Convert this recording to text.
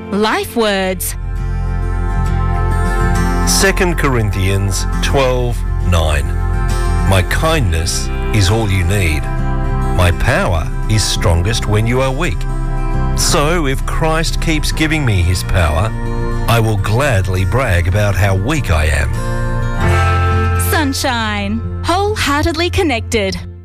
Life words. 2 Corinthians 12:9. My kindness is all you need. My power is strongest when you are weak. So if Christ keeps giving me his power, I will gladly brag about how weak I am. Sunshine. Wholeheartedly connected.